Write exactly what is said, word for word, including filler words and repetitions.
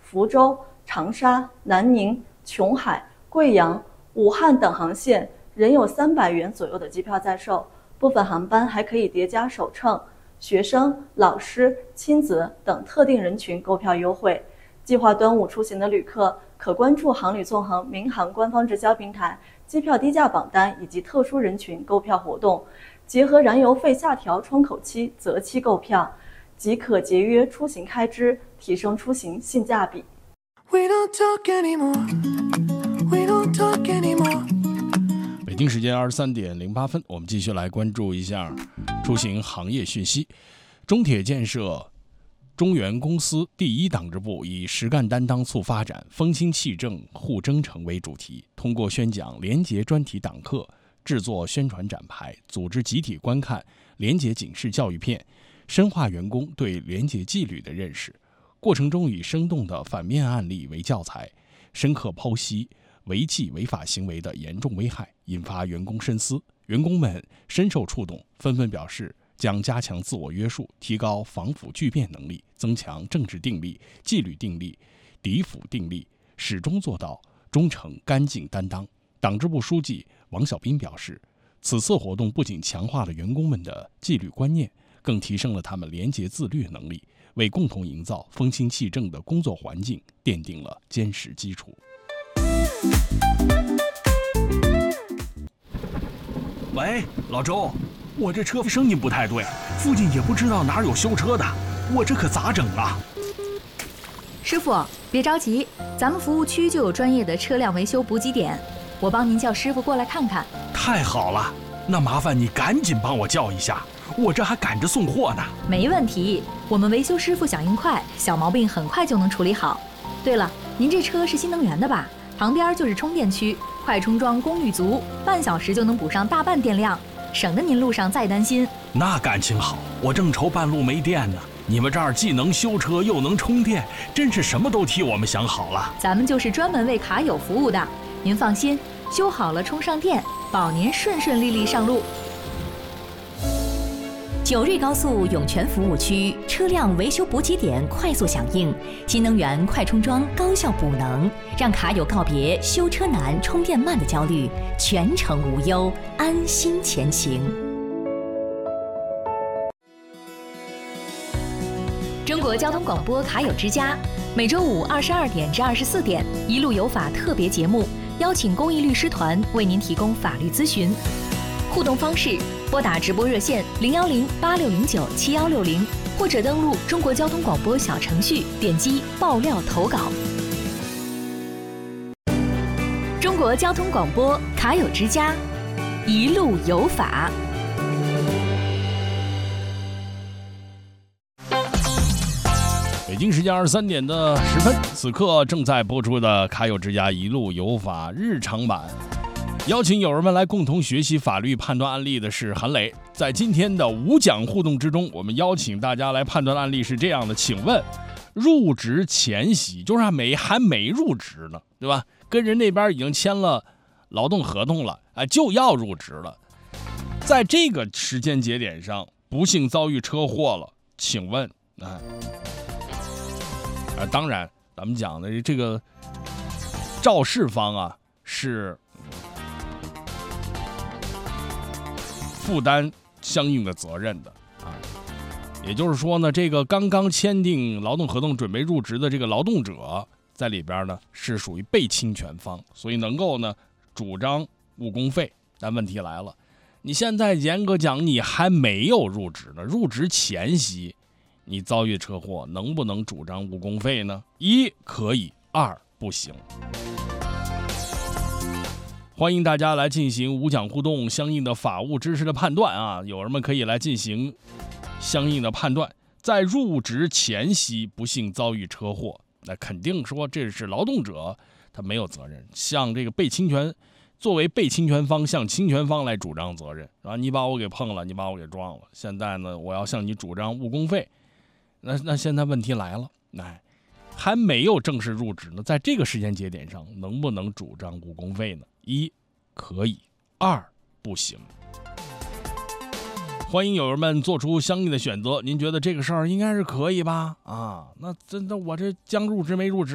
福州、长沙、南宁、琼海、贵阳、武汉等航线仍有三百元左右的机票在售，部分航班还可以叠加首乘。学生、老师、亲子等特定人群购票优惠。计划端午出行的旅客可关注航旅纵横民航官方直销平台机票低价榜单以及特殊人群购票活动，结合燃油费下调窗口期择期购票，即可节约出行开支，提升出行性价比。We don't talk anymore. We don't talk anymore. 北京时间二十三点零八分，我们继续来关注一下出行行业讯息。中铁建设中原公司第一党支部以实干担当促发展、风清气正护征程为主题，通过宣讲廉洁专题党课、制作宣传展牌、组织集体观看廉洁警示教育片，深化员工对廉洁纪律的认识。过程中以生动的反面案例为教材，深刻剖析违纪违法行为的严重危害，引发员工深思。员工们深受触动，纷纷表示将加强自我约束，提高防腐巨变能力，增强政治定力、纪律定力、敌腐定力，始终做到忠诚干净担当。党支部书记王小斌表示，此次活动不仅强化了员工们的纪律观念，更提升了他们廉洁自律能力，为共同营造风清气正的工作环境奠定了坚实基础。 喂，老周，我这车声音不太对，附近也不知道哪有修车的，我这可咋整啊？ 师傅，别着急，咱们服务区就有专业的车辆维修补给点，我帮您叫师傅过来看看。 太好了，那麻烦你赶紧帮我叫一下，我这还赶着送货呢。 没问题，我们维修师傅响应快，小毛病很快就能处理好。对了，您这车是新能源的吧？旁边就是充电区，快充桩功率足，半小时就能补上大半电量，省得您路上再担心。 那感情好，我正愁半路没电呢。你们这儿既能修车又能充电，真是什么都替我们想好了。 咱们就是专门为卡友服务的，您放心，修好了充上电，保您顺顺利利上路。 九瑞高速涌泉服务区车辆维修补给点快速响应，新能源快充桩高效补能，让卡友告别修车难、充电慢的焦虑，全程无忧，安心前行。 中国交通广播卡友之家，每周五二十二点至二十四点，一路有法特别节目，邀请公益律师团为您提供法律咨询。互动方式：拨打直播热线零幺零八六零九七幺六零，或者登录中国交通广播小程序，点击爆料投稿。中国交通广播卡友之家，一路有法。 北京时间二十三点的十分，此刻正在播出的卡友之家一路有法日常版。邀请友人们来共同学习法律判断案例的是韩磊。在今天的五讲互动之中，我们邀请大家来判断案例是这样的，请问入职前夕，就是还没还没入职呢，对吧？跟人那边已经签了劳动合同了，哎，就要入职了，在这个时间节点上不幸遭遇车祸了，请问啊，啊当然咱们讲的这个肇事方啊是负担相应的责任的啊，也就是说呢，这个刚刚签订劳动合同准备入职的这个劳动者在里边呢是属于被侵权方，所以能够呢主张误工费。但问题来了，你现在严格讲你还没有入职呢，入职前夕你遭遇车祸，能不能主张误工费呢？一可以，二不行。欢迎大家来进行五讲互动相应的法务知识的判断啊，友人们可以来进行相应的判断。在入职前夕不幸遭遇车祸，那肯定说这是劳动者他没有责任，向这个被侵权作为被侵权方向侵权方来主张责任，啊，你把我给碰了，你把我给撞了，现在呢我要向你主张误工费。那那现在问题来了，哎，还没有正式入职呢，在这个时间节点上能不能主张误工费呢？一可以，二不行。欢迎友人们做出相应的选择，您觉得这个事儿应该是可以吧？啊，那真的我这将入职没入职，